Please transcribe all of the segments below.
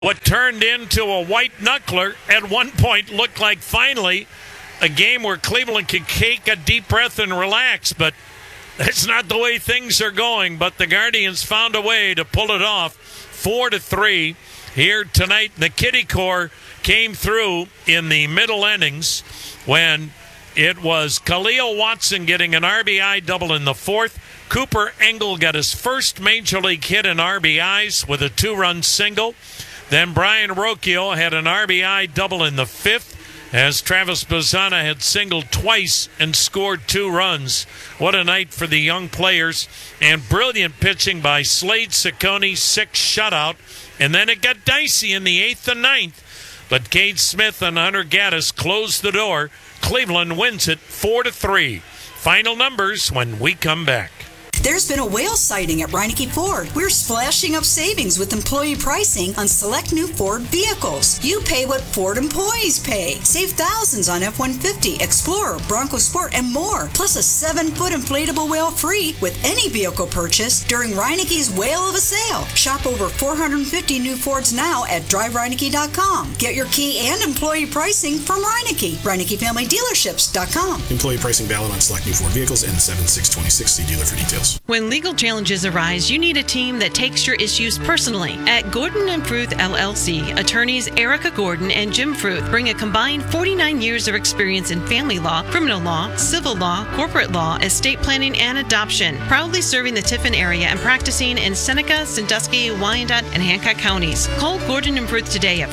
What turned into a white knuckler at one point looked like finally a game where Cleveland could take a deep breath and relax, but that's not the way things are going. But the Guardians found a way to pull it off 4-3 here tonight. The Kitty Corps came through in the middle innings when it was Khalil Watson getting an RBI double in the fourth. Cooper Engel got his first major league hit in RBIs with a 2-run single. Then Brian Rocchio had an RBI double in the fifth as Travis Bazzana had singled twice and scored 2 runs. What a night for the young players. And brilliant pitching by Slade Ciccone, 6 shutout. And then it got dicey in the 8th and 9th. But Cade Smith and Hunter Gaddis closed the door. Cleveland wins it 4-3. Final numbers when we come back. There's been a whale sighting at Reineke Ford. We're splashing up savings with employee pricing on select new Ford vehicles. You pay what Ford employees pay. Save thousands on F-150, Explorer, Bronco Sport, and more. Plus a 7-foot inflatable whale free with any vehicle purchase during Reineke's Whale of a Sale. Shop over 450 new Fords now at drivereineke.com. Get your key and employee pricing from Reineke. ReinekeFamilyDealerships.com. Employee pricing valid on select new Ford vehicles and 7/6/26. See dealer for details. When legal challenges arise, you need a team that takes your issues personally. At Gordon and Fruth LLC, attorneys Erica Gordon and Jim Fruth bring a combined 49 years of experience in family law, criminal law, civil law, corporate law, estate planning, and adoption. Proudly serving the Tiffin area and practicing in Seneca, Sandusky, Wyandotte, and Hancock counties. Call Gordon and Fruth today at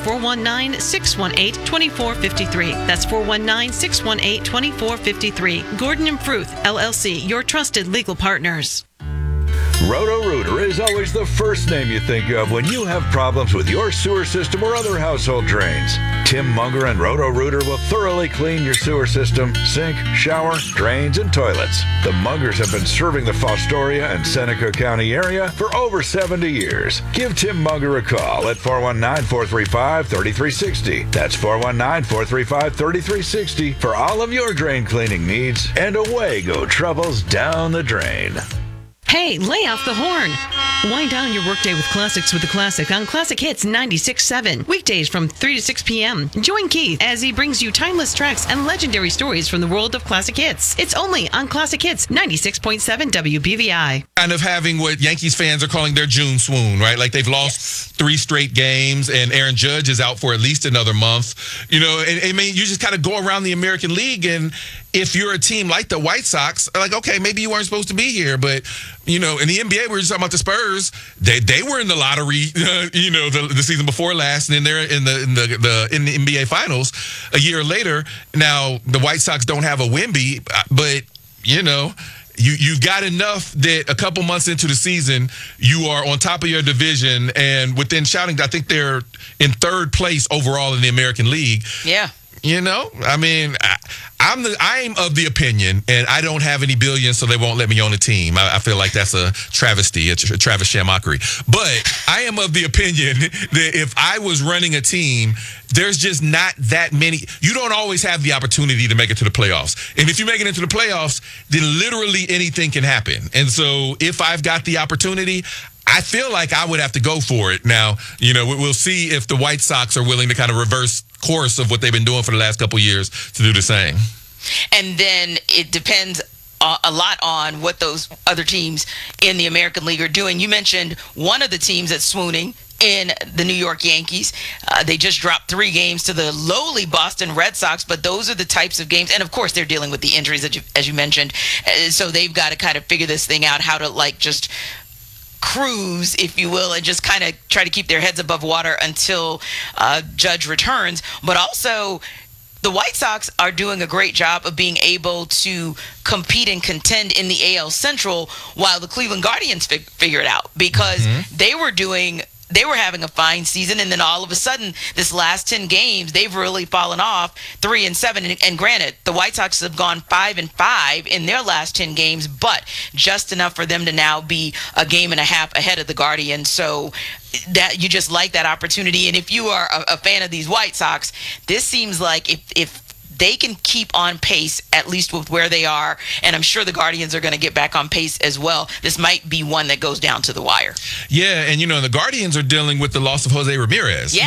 419-618-2453. That's 419-618-2453. Gordon and Fruth LLC, your trusted legal partners. Roto-Rooter is always the first name you think of when you have problems with your sewer system or other household drains. Tim Munger and Roto-Rooter will thoroughly clean your sewer system, sink, shower, drains, and toilets. The Mungers have been serving the Fostoria and Seneca County area for over 70 years. Give Tim Munger a call at 419-435-3360. That's 419-435-3360 for all of your drain cleaning needs, and away go troubles down the drain. Hey, lay off the horn. Wind down your workday with classics with the classic on Classic Hits 96.7. Weekdays from 3 to 6 p.m. Join Keith as he brings you timeless tracks and legendary stories from the world of classic hits. It's only on Classic Hits 96.7 WBVI. Kind of having what Yankees fans are calling their June swoon, right? Like they've lost 3 straight games and Aaron Judge is out for at least another month. You know, I mean, you just kind of go around the American League, and if you're a team like the White Sox, like, okay, maybe you weren't supposed to be here, but, you know, in the NBA, we were just talking about the Spurs. They were in the lottery, you know, the season before last, and then they're in the NBA Finals a year later. Now, the White Sox don't have a Wemby, but, you know, You've got enough that a couple months into the season, you are on top of your division, and within shouting, I think they're in 3rd place overall in the American League. Yeah. You know, I mean, I'm of the opinion, and I don't have any billions, so they won't let me on the team. I feel like that's a travesty, a Travis Shamockery. But I am of the opinion that if I was running a team, there's just not that many. You don't always have the opportunity to make it to the playoffs. And if you make it into the playoffs, then literally anything can happen. And so if I've got the opportunity, I feel like I would have to go for it. Now, you know, we'll see if the White Sox are willing to kind of reverse course of what they've been doing for the last couple of years to do the same. And then it depends a lot on what those other teams in the American League are doing. You mentioned one of the teams that's swooning in the New York Yankees. They just dropped 3 games to the lowly Boston Red Sox, but those are the types of games. And, of course, they're dealing with the injuries, as you mentioned. So they've got to kind of figure this thing out, how to, like, just cruise, if you will, and just kind of try to keep their heads above water until Judge returns. But also, the White Sox are doing a great job of being able to compete and contend in the AL Central while the Cleveland Guardians figure it out, because they were having a fine season, and then all of a sudden, this last 10 games, they've really fallen off 3-7. And granted, the White Sox have gone 5-5 in their last 10 games, but just enough for them to now be a game and a half ahead of the Guardians. So that you just like that opportunity. And if you are a fan of these White Sox, this seems like if they can keep on pace, at least with where they are, and I'm sure the Guardians are going to get back on pace as well, this might be one that goes down to the wire. Yeah, and the Guardians are dealing with the loss of Jose Ramirez. Yeah.